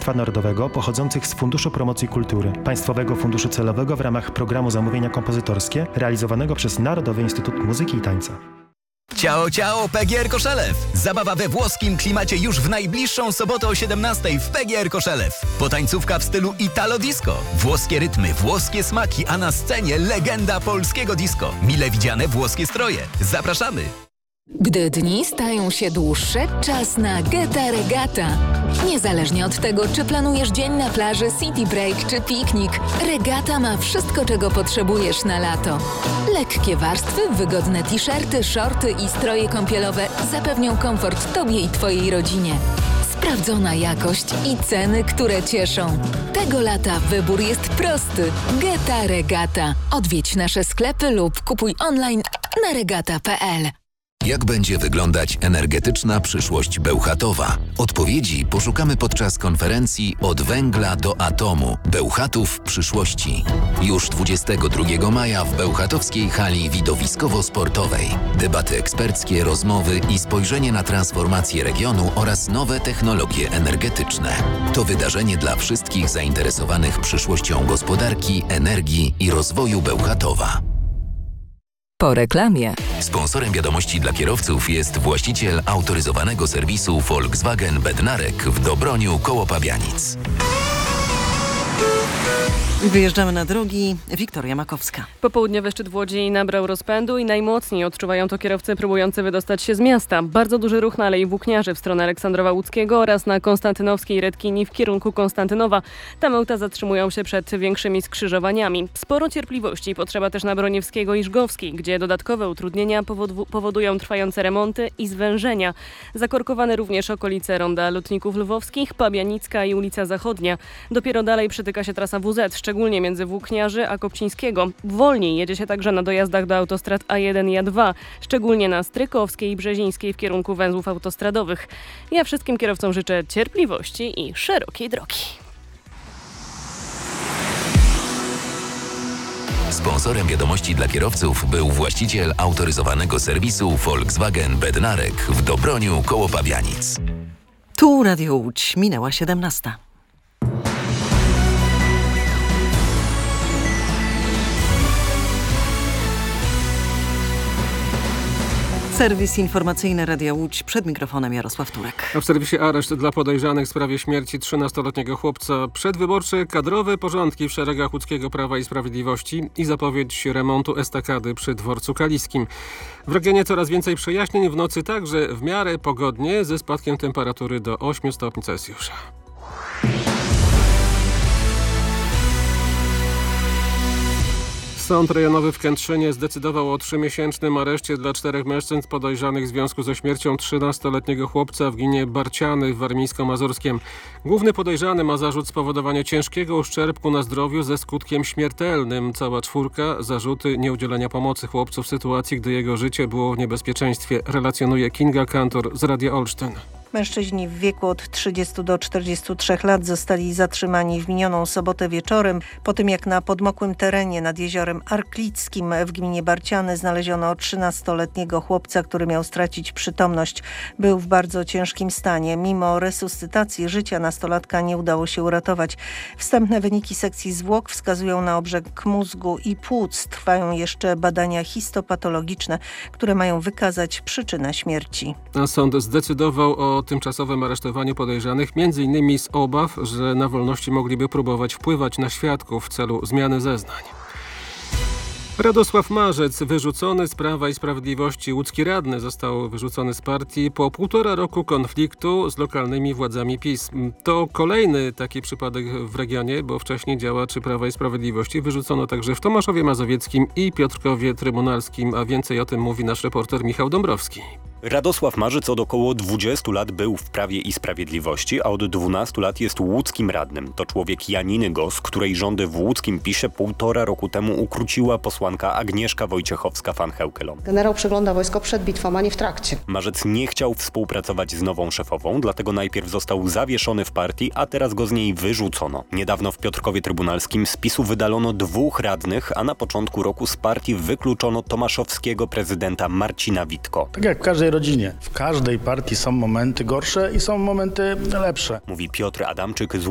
Dziedzictwa Narodowego pochodzących z Funduszu Promocji Kultury, Państwowego Funduszu Celowego w ramach programu Zamówienia Kompozytorskie realizowanego przez Narodowy Instytut Muzyki i Tańca. Ciao, ciao, PGR Koszelew! Zabawa we włoskim klimacie już w najbliższą sobotę o 17:00 w PGR Koszelew. Potańcówka w stylu Italo Disco. Włoskie rytmy, włoskie smaki, a na scenie legenda polskiego disco. Mile widziane włoskie stroje. Zapraszamy! Gdy dni stają się dłuższe, czas na Geta Regata. Niezależnie od tego, czy planujesz dzień na plaży, city break czy piknik, Regata ma wszystko, czego potrzebujesz na lato. Lekkie warstwy, wygodne t-shirty, shorty i stroje kąpielowe zapewnią komfort Tobie i Twojej rodzinie. Sprawdzona jakość i ceny, które cieszą. Tego lata wybór jest prosty. Geta Regata. Odwiedź nasze sklepy lub kupuj online na regata.pl. Jak będzie wyglądać energetyczna przyszłość Bełchatowa? Odpowiedzi poszukamy podczas konferencji Od węgla do atomu – Bełchatów przyszłości. Już 22 maja w bełchatowskiej hali widowiskowo-sportowej. Debaty eksperckie, rozmowy i spojrzenie na transformację regionu oraz nowe technologie energetyczne. To wydarzenie dla wszystkich zainteresowanych przyszłością gospodarki, energii i rozwoju Bełchatowa. Po reklamie. Sponsorem wiadomości dla kierowców jest właściciel autoryzowanego serwisu Volkswagen Bednarek w Dobroniu koło Pabianic. Wyjeżdżamy na drogi. Wiktoria Makowska. Popołudniowy szczyt w Łodzi nabrał rozpędu i najmocniej odczuwają to kierowcy próbujący wydostać się z miasta. Bardzo duży ruch na Alei Włókniarzy w stronę Aleksandrowa Łódzkiego oraz na Konstantynowskiej Redkini w kierunku Konstantynowa. Tam auta zatrzymują się przed większymi skrzyżowaniami. Sporo cierpliwości potrzeba też na Broniewskiego i Żgowskiej, gdzie dodatkowe utrudnienia powodują trwające remonty i zwężenia. Zakorkowane również okolice Ronda Lotników Lwowskich, Pabianicka i ulica Zachodnia. Dopiero dalej przytyka się trasa WZ, szczególnie między Włókniarzy a Kopcińskiego. Wolniej jedzie się także na dojazdach do autostrad A1 i A2, szczególnie na Strykowskiej i Brzezińskiej w kierunku węzłów autostradowych. Ja wszystkim kierowcom życzę cierpliwości i szerokiej drogi. Sponsorem wiadomości dla kierowców był właściciel autoryzowanego serwisu Volkswagen Bednarek w Dobroniu koło Pabianic. Tu Radio Łódź, minęła 17:00. Serwis informacyjny Radia Łódź, przed mikrofonem Jarosław Turek. A w serwisie areszt dla podejrzanych w sprawie śmierci 13-letniego chłopca. Przedwyborcze kadrowe porządki w szeregach łódzkiego Prawa i Sprawiedliwości i zapowiedź remontu estakady przy dworcu kaliskim. W regionie coraz więcej przejaśnień, w nocy także w miarę pogodnie ze spadkiem temperatury do 8 stopni Celsjusza. Sąd rejonowy w Kętrzynie zdecydował o 3-miesięcznym areszcie dla 4 mężczyzn podejrzanych w związku ze śmiercią 13-letniego chłopca w gminie Barciany w Warmińsko-Mazurskiem. Główny podejrzany ma zarzut spowodowania ciężkiego uszczerbku na zdrowiu ze skutkiem śmiertelnym. Cała czwórka zarzuty nieudzielenia pomocy chłopcu w sytuacji, gdy jego życie było w niebezpieczeństwie, relacjonuje Kinga Kantor z Radia Olsztyn. Mężczyźni w wieku od 30 do 43 lat zostali zatrzymani w minioną sobotę wieczorem, po tym jak na podmokłym terenie nad jeziorem Arklickim w gminie Barciany znaleziono 13-letniego chłopca, który miał stracić przytomność. Był w bardzo ciężkim stanie. Mimo resuscytacji życia nastolatka nie udało się uratować. Wstępne wyniki sekcji zwłok wskazują na obrzęk mózgu i płuc. Trwają jeszcze badania histopatologiczne, które mają wykazać przyczynę śmierci. A sąd zdecydował o tymczasowym aresztowaniu podejrzanych m.in. z obaw, że na wolności mogliby próbować wpływać na świadków w celu zmiany zeznań. Radosław Marzec, wyrzucony z Prawa i Sprawiedliwości. Łódzki radny został wyrzucony z partii po 1,5 roku konfliktu z lokalnymi władzami PiS. To kolejny taki przypadek w regionie, bo wcześniej działaczy Prawa i Sprawiedliwości wyrzucono także w Tomaszowie Mazowieckim i Piotrkowie Trybunalskim, a więcej o tym mówi nasz reporter Michał Dąbrowski. Radosław Marzec od około 20 lat był w Prawie i Sprawiedliwości, a od 12 lat jest łódzkim radnym. To człowiek Janiny Gos, której rządy w łódzkim PiS-ie 1,5 roku temu ukróciła posłanka Agnieszka Wojciechowska-Van Heukelom. Generał przegląda wojsko przed bitwą, a nie w trakcie. Marzec nie chciał współpracować z nową szefową, dlatego najpierw został zawieszony w partii, a teraz go z niej wyrzucono. Niedawno w Piotrkowie Trybunalskim z PiS-u wydalono 2 radnych, a na początku roku z partii wykluczono tomaszowskiego prezydenta Marcina Witko. Tak jak w każdej rodzinie. W każdej partii są momenty gorsze i są momenty lepsze. Mówi Piotr Adamczyk z